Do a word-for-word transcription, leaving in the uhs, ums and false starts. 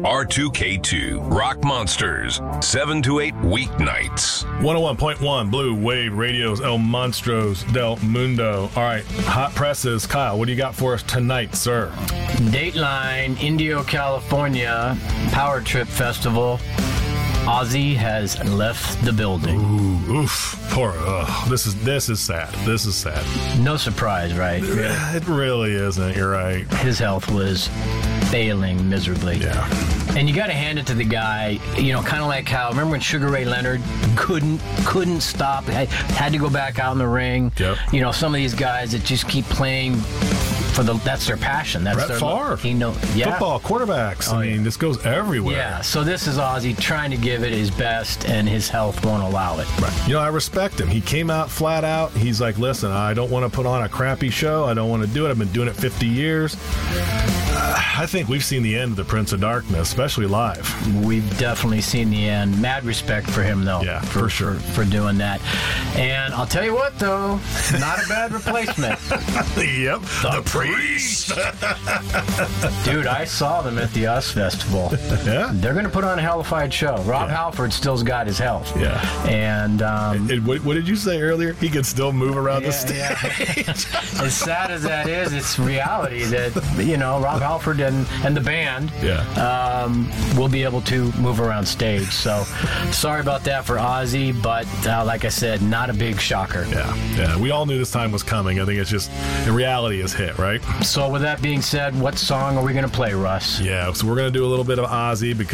R two K two, Rock Monsters, seven to eight weeknights. one oh one point one Blue Wave Radio's El Monstros del Mundo. All right, hot presses. Kyle, what do you got for us tonight, sir? Dateline, Indio, California, Power Trip Festival. Ozzy has left the building. Ooh, oof. Poor. Ugh. This is this is sad. This is sad. No surprise, right? It really isn't. You're right. His health was failing miserably. Yeah. And you got to hand it to the guy, you know, kind of like how, remember when Sugar Ray Leonard couldn't couldn't stop, had, had to go back out in the ring? Yep. You know, some of these guys that just keep playing for the, that's their passion. That's Brett their Favre. He know, yeah. Football, quarterbacks. Oh, I mean, yeah. this goes everywhere. Yeah, so this is Ozzy trying to give it his best, and his health won't allow it. Right. You know, I respect him. He came out flat out. He's like, listen, I don't want to put on a crappy show. I don't want to do it. I've been doing it fifty years. Uh, I think we've seen the end of the Prince of Darkness, especially live. We've definitely seen the end. Mad respect for him, though. Yeah, for, for sure. For, for doing that. And I'll tell you what, though, not a bad replacement. Yep. The, the priest. Dude, I saw them at the US Festival. Yeah? They're going to put on a hellified show. Rob Yeah. Halford still's got his health. Yeah. And, um... And what, what did you say earlier? He can still move around yeah, the stage. Yeah. As sad as that is, it's reality that, you know, Rob Halford and, and the band Yeah. um, will be able to move around stage. So, sorry about that for Ozzy, but uh, like I said, not a big shocker. Yeah. Yeah. We all knew this time was coming. I think it's just, the reality is hit, right? So with that being said, what song are we going to play, Russ? Yeah. So we're going to do a little bit of Ozzy because